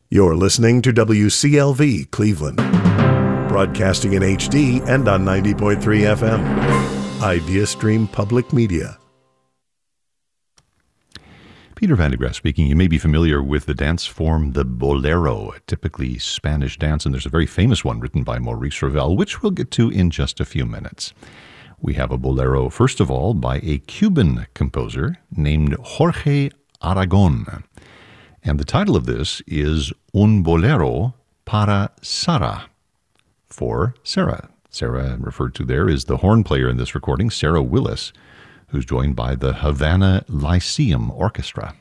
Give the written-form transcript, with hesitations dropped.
You're listening to WCLV Cleveland, broadcasting in HD and on 90.3 FM. IdeaStream Public Media. Peter Van de Graaff speaking. You may be familiar with the dance form, the bolero, a typically Spanish dance, and there's a very famous one written by Maurice Ravel, which we'll get to in just a few minutes. We have a bolero, first of all, by a Cuban composer named Jorge Aragon. And the title of this is Un Bolero para Sara, for Sarah. Sarah, referred to there, is the horn player in this recording, Sarah Willis, who's joined by the Havana Lyceum Orchestra.